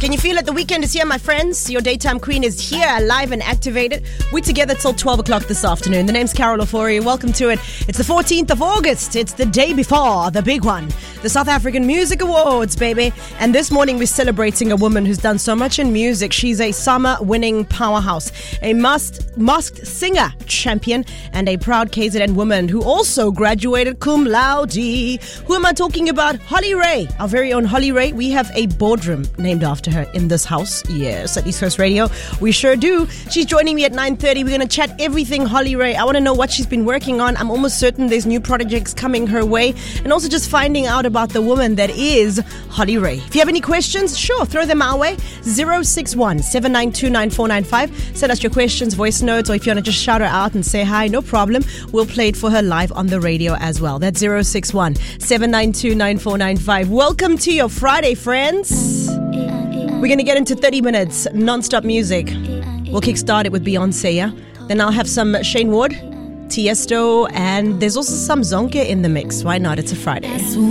Can you feel it? The weekend is here, my friends. Your daytime queen is here, live and activated. We're together till 12 o'clock this afternoon. The name's Carol Ofori. Welcome to it. It's the 14th of August. It's the day before the big one, the South African Music Awards, baby. And this morning we're celebrating a woman who's done so much in music. She's a summer-winning powerhouse, a masked singer champion, and a proud KZN woman who also graduated cum laude. Who am I talking about? Holly Ray, our very own Holly Ray. We have a boardroom named after her in this house. Yes, at East Coast Radio. We sure do. She's joining me at 9:30. We're going to chat everything Holly Ray. I want to know what she's been working on. I'm almost certain there's new projects coming her way. And also just finding out about the woman that is Holly Ray. If you have any questions, sure, throw them our way. 061-792-9495. Send us your questions, voice notes, or if you want to just shout her out and say hi, no problem. We'll play it for her live on the radio as well. That's 061-792-9495. Welcome to your Friday, friends. We're going to get into 30 minutes non-stop music. We'll kickstart it with Beyonce, yeah? Then I'll have some Shane Ward, Tiesto, and there's also some Zonke in the mix. Why not? It's a Friday.